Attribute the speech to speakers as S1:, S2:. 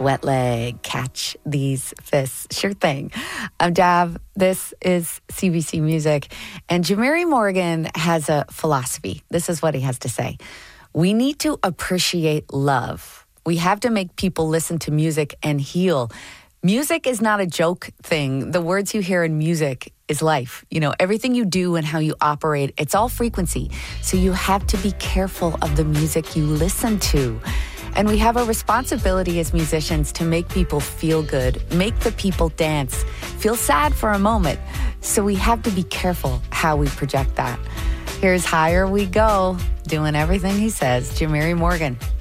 S1: wet leg, catch these fists. Sure thing. I'm Dav. This is CBC Music. And Jamari Morgan has a philosophy. This is what he has to say. We need to appreciate love. We have to make people listen to music and heal. Music is not a joke thing. The words you hear in music is life. You know, everything you do and how you operate, it's all frequency. So you have to be careful of the music you listen to. And we have a responsibility as musicians to make people feel good, make the people dance, feel sad for a moment. So we have to be careful how we project that. Here's Higher We Go, doing everything he says, Jamari Morgan.